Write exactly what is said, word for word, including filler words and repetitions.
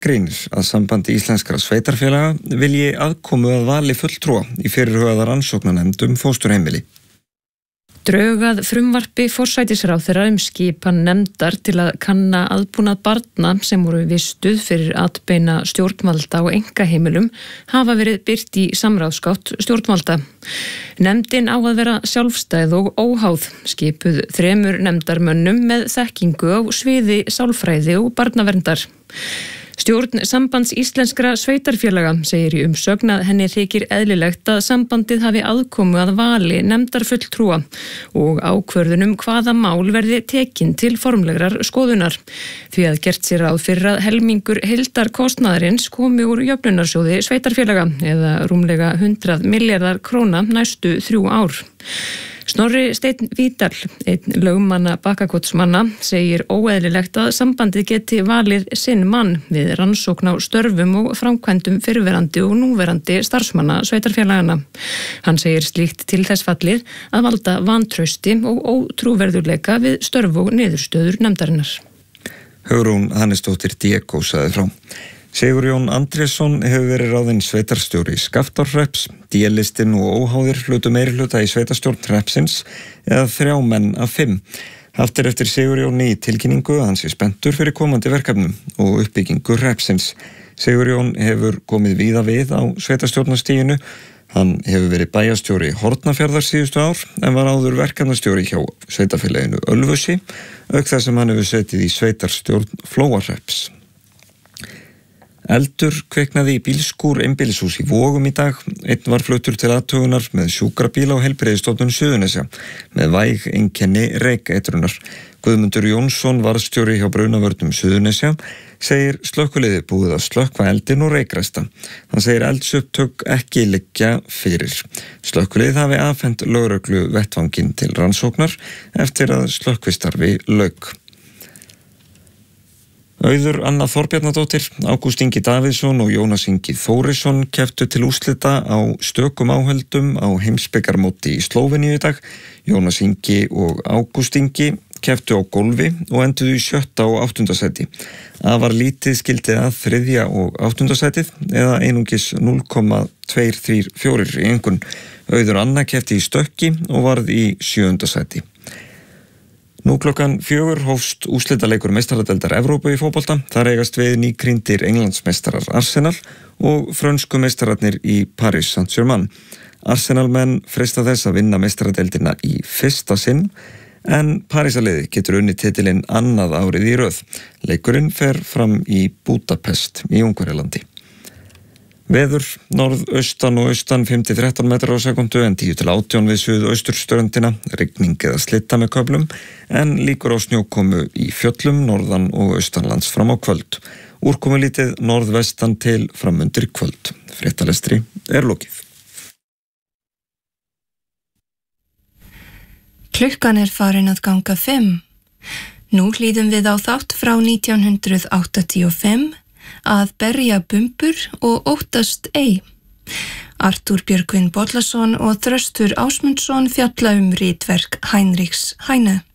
gagnrýnir að sambandi íslenskra sveitarfélaga vilji aðkomu að vali fulltrúa í fyrirhugaða rannsóknarnefnd um fósturheimili. Drögað frumvarpi forsætisráðherra um skipan nefndar til að kanna aðbúnað barna sem voru vistuð fyrir atbeina stjórnvalda og einkaheimilum hafa verið birt í samráðsgátt stjórnvalda. Nefndin á að vera sjálfstæð og óháð, skipuð þremur nefndarmönnum með þekkingu á sviði sálfræði og barnaverndar. Stjórn Sambands íslenskra sveitarfélaga segir í umsögn að henni þykir eðlilegt að sambandið hafi aðkomu að vali nefndarfulltrúa og ákvörðunum hvaða mál verði tekin til formlegrar skoðunar. Því að gert sér ráð fyrir að helmingur heildarkostnaðarins komi úr jöfnunarsjóði sveitarfélaga eða rúmlega hundrað milljarðar króna næstu þrjú ár. Snorri Steinn Vídal, einn lögmanna Bakkakotsmanna, segir óeðlilegt að sambandið geti valið sinn mann við rannsókn á störfum og framkvæmdum fyrrverandi og núverandi starfsmanna sveitarfélagana. Hann segir slíkt til þess fallið að valda vantrausti og ótrúverðurleika við störf og niðurstöður nefndarinnar. Hugrún Hannesdóttir Diego sagði frá. Sigurjón Andrésson hefur verið ráðinn sveitarstjóri Skaftárhrepps, D-listinn og óháðir hlutu meiri hluta í sveitarstjórn hreppsins eða þrjá menn af fimm. Haft er eftir Sigurjóni í tilkynningu að hann sé spenntur fyrir komandi verkefnum og uppbyggingu hreppsins. Sigurjón hefur komið víða við á sveitarstjórnarstiginu. Hann hefur verið bæjarstjóri Hornafjarðar síðustu ár en var áður verkefnastjóri hjá sveitarfélaginu Ölfusi, auk þess sem hann hefur setið í sveitarstjórn Flóahrepps. Eldur kviknaði í bílskúr einbýlishús í Vogum í dag. Einn var fluttur til athugunar með sjúkrabíl á Heilbrigðisstofnun Suðurnesja með væg einkenni reykeitrunnar. Guðmundur Jónsson, varðstjóri hjá Brunavörnum Suðurnesja, segir slökkviliðið búið að slökkva eldinn og reykræsta. Hann segir eldsupptök ekki liggja fyrir. Slökkviliðið hafi afhent lögreglu vettvanginn til rannsóknar eftir að slökkvistarfi lauk. Auður Anna Þorbjarnadóttir, Ágúst Ingi Davíðsson og Jónas Ingi Þórisson kepptu til úrslita á stökum áhöldum á heimsbikarmóti í Slóveníu í dag. Jónas Ingi og Ágúst Ingi kepptu á gólfi og enduðu í sjötta og áttunda sæti. Afar lítið skildi að þriðja og áttunda sætið eða einungis núll komma tveir þrír fjórir í einkunn. Auður Anna keppti í stökki og varð í sjöunda sæti. Nú klokkan fjögur hófst úrslitaleikur meistaradeildar Evrópu í fótbolta. Þar eigast við nýkrýndir Englandsmeistarar Arsenal og frönsku meistararnir í Paris Saint-Germain. Arsenal menn freista þess að vinna meistaradeildina í fyrsta sinn, en Parísarliðið getur unnið titilinn annað árið í röð. Leikurinn fer fram í Budapest í Ungverjalandi. Veður, norðaustan og austan fimm til þrettán metrar á sekundu en tíu til átján við suðausturströndina, rigning eða slitta með köflum, en líkur á snjókomu í fjöllum, norðan og austanlands fram á kvöld. Úrkomulítið norðvestan til framundir kvöld. Fréttalestri er lokið. Klukkan er farin að ganga fimm. Nú hlýðum við á þátt frá nítján hundruð áttatíu og fimm að berja bumbur og óttast ei. Artúr Björgvin Bollason og Þröstur Ásmundsson fjalla um ritverk Heinrichs Heine.